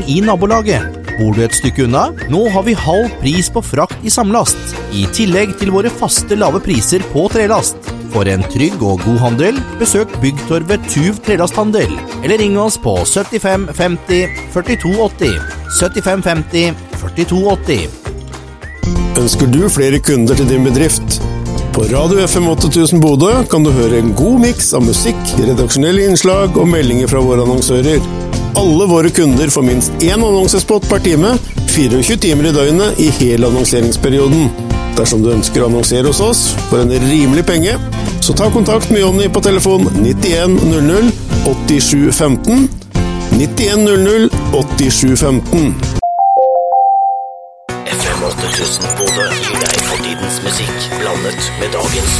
i nabolaget. Bor du et stykke unna? Nå har vi halv pris på frakt i samlast, i tillegg til våre faste lave priser på trelast. For en trygg og god handel, besøk Byggtorvet Tuv Trelasthandel, eller ring oss på 75 50 42 80. 75 50 42 80. Ønsker du flere kunder til din bedrift? På Radio FM 8000 Bodø kan du høre en god miks av musikk, redaksjonelle innslag og meldinger fra våre annonsører. Alle våre kunder får minst 1 annonsespot per time, 24 timer i døgnet i hele annonseringsperioden. Dersom du ønsker å annonsere hos oss for en rimelig penge, så ta kontakt med Jonny på telefon 91 00 87 15, 91 00 87 15. FM 8000 Bodø gir deg fortidens musikk blandet med dagens